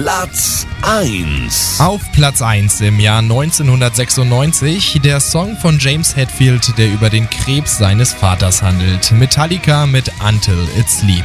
Platz 1. Auf Platz 1 im Jahr 1996 der Song von James Hetfield, der über den Krebs seines Vaters handelt. Metallica mit Until It's Sleep.